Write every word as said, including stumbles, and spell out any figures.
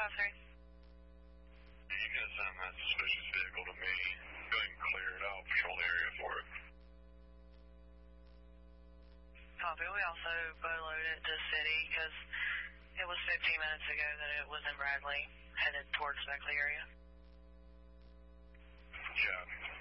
five three. You can assign that suspicious vehicle to me. Go ahead and clear it out, patrol the area for it. Copy. We also bowload it to city because it was fifteen minutes ago that it was in Bradley, headed towards Beckley area. Yeah.